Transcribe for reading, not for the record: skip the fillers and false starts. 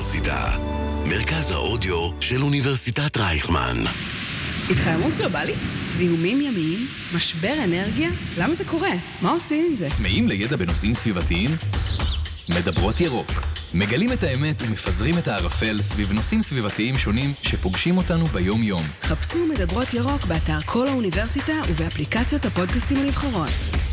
האוניברסיטה. מרכז האודיו של אוניברסיטת רייכמן. התחממות גלובלית? זיהומים ימיים? משבר אנרגיה? למה זה קורה? מה עושים עם זה? צמאים לידע בנושאים סביבתיים? מדברות ירוק. מגלים את האמת ומפזרים את הערפל סביב נושאים סביבתיים שונים שפוגשים אותנו ביום-יום. חפשו מדברות ירוק באתר כל האוניברסיטה ובאפליקציות הפודקאסטים הנבחרות.